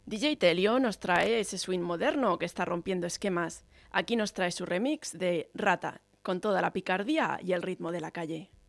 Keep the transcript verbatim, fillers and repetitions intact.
D J Telio nos trae ese swing moderno que está rompiendo esquemas. Aquí nos trae su remix de Rata, con toda la picardía y el ritmo de la calle.